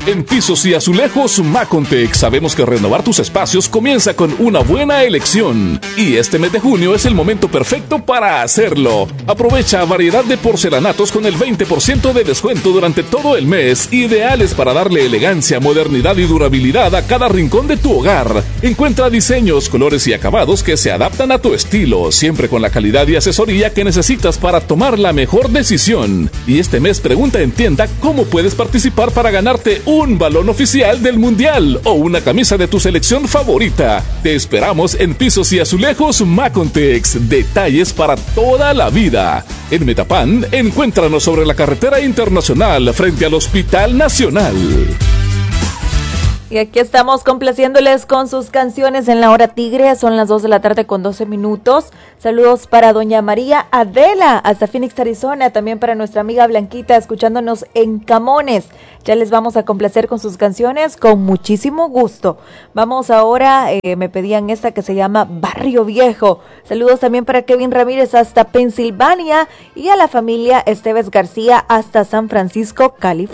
En Pisos y Azulejos Macontec sabemos que renovar tus espacios comienza con una buena elección. Y este mes de junio es el momento perfecto para hacerlo. Aprovecha variedad de porcelanatos con el 20% de descuento durante todo el mes, ideales para darle elegancia, modernidad y durabilidad a cada rincón de tu hogar. Encuentra diseños, colores y acabados que se adaptan a tu estilo, siempre con la calidad y asesoría que necesitas para tomar la mejor decisión. Y este mes pregunta en tienda cómo puedes participar para ganarte un balón oficial del Mundial o una camisa de tu selección favorita. Te esperamos en Pisos y Azulejos Macontex. Detalles para toda la vida. En Metapan, encuéntranos sobre la carretera internacional frente al Hospital Nacional. Y aquí estamos complaciéndoles con sus canciones en la hora tigre. Son las 2 de la tarde con 12 minutos. Saludos para doña María Adela hasta Phoenix, Arizona. También para nuestra amiga Blanquita escuchándonos en Camones. Ya les vamos a complacer con sus canciones con muchísimo gusto. Vamos ahora, me pedían esta que se llama Barrio Viejo. Saludos también para Kevin Ramírez hasta Pensilvania y a la familia Esteves García hasta San Francisco, California.